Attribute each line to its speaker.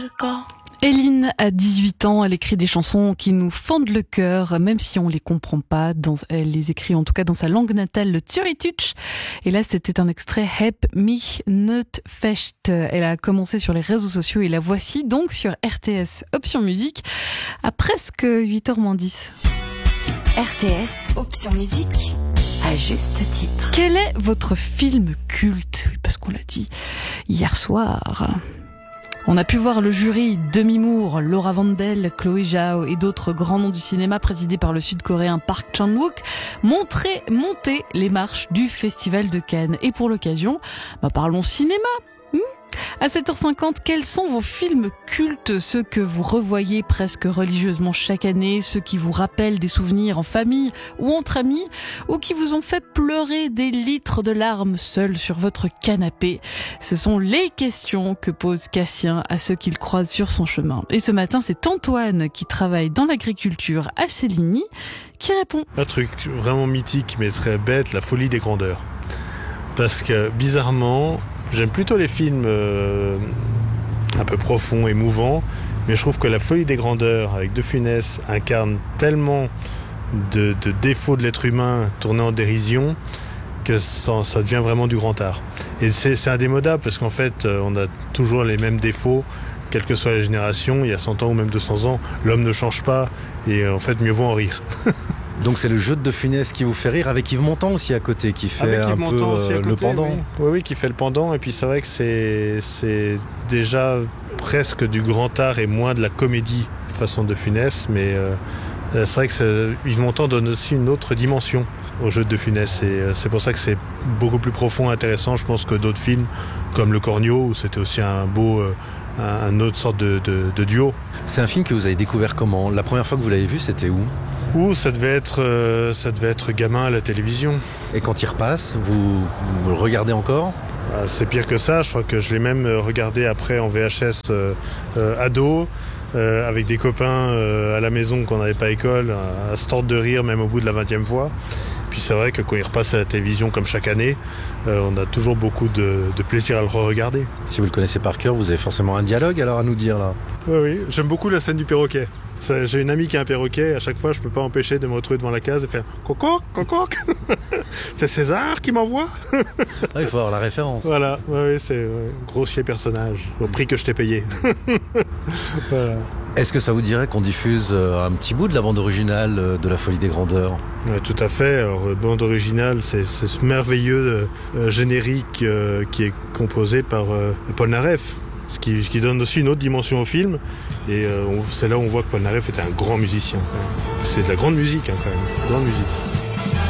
Speaker 1: algo.
Speaker 2: Eline a 18 ans, elle écrit des chansons qui nous fendent le cœur, même si on les comprend pas. Elle les écrit en tout cas dans sa langue natale, le Zürichdeutsch. Et là, c'était un extrait Heb mich nicht fest. Elle a commencé sur les réseaux sociaux et la voici donc sur RTS Option Musique à presque 8h moins 10.
Speaker 1: RTS Option Musique, à juste titre.
Speaker 2: Quel est votre film culte ? Parce qu'on l'a dit hier soir. On a pu voir le jury Demi Moore, Laura Vandel, Chloé Zhao et d'autres grands noms du cinéma présidés par le sud-coréen Park Chan-wook monter les marches du Festival de Cannes. Et pour l'occasion, parlons cinéma. À 7h50, quels sont vos films cultes, ceux que vous revoyez presque religieusement chaque année, ceux qui vous rappellent des souvenirs en famille ou entre amis, ou qui vous ont fait pleurer des litres de larmes seul sur votre canapé? Ce sont les questions que pose Cassien à ceux qu'il croise sur son chemin. Et ce matin, c'est Antoine, qui travaille dans l'agriculture à Céligny, qui répond.
Speaker 3: Un truc vraiment mythique mais très bête, La folie des grandeurs. Parce que bizarrement, j'aime plutôt les films un peu profonds, émouvants, mais je trouve que La folie des grandeurs avec De Funès incarne tellement de défauts de l'être humain tournés en dérision que ça devient vraiment du grand art. Et c'est indémodable parce qu'en fait, on a toujours les mêmes défauts, quelle que soit la génération, il y a 100 ans ou même 200 ans, l'homme ne change pas et en fait, mieux vaut en rire.
Speaker 4: Donc c'est le jeu de De Funès qui vous fait rire, avec Yves Montand aussi à côté, qui fait un peu le pendant.
Speaker 3: Oui, qui fait le pendant. Et puis c'est vrai que c'est déjà presque du grand art et moins de la comédie façon De Funès. Mais c'est vrai que Yves Montand donne aussi une autre dimension au jeu de De Funès. Et c'est pour ça que c'est beaucoup plus profond et intéressant, je pense, que d'autres films comme Le Cornio, où c'était aussi un autre sorte de duo.
Speaker 4: C'est un film que vous avez découvert comment ? La première fois que vous l'avez vu, c'était où ?
Speaker 3: Ça devait être gamin à la télévision.
Speaker 4: Et quand il repasse, vous le regardez encore ?
Speaker 3: C'est pire que ça, je crois que je l'ai même regardé après en VHS ado, avec des copains à la maison quand on n'avait pas école, à se tordre de rire même au bout de la 20e fois. Puis c'est vrai que quand il repasse à la télévision comme chaque année, on a toujours beaucoup de plaisir à le re-regarder.
Speaker 4: Si vous le connaissez par cœur, vous avez forcément un dialogue alors à nous dire là.
Speaker 3: Oui, j'aime beaucoup la scène du perroquet. J'ai une amie qui a un perroquet, à chaque fois je peux pas empêcher de me retrouver devant la case et faire coco, coco. C'est César qui m'envoie.
Speaker 4: Il faut avoir la référence.
Speaker 3: Voilà, c'est grossier personnage, au prix que je t'ai payé. Voilà.
Speaker 4: Est-ce que ça vous dirait qu'on diffuse un petit bout de la bande originale de La folie des grandeurs ?
Speaker 3: Tout à fait. Alors, bande originale, c'est ce merveilleux générique qui est composé par Paul Naref, ce qui donne aussi une autre dimension au film. Et c'est là où on voit que Paul Naref était un grand musicien. C'est de la grande musique, quand même. Grande musique.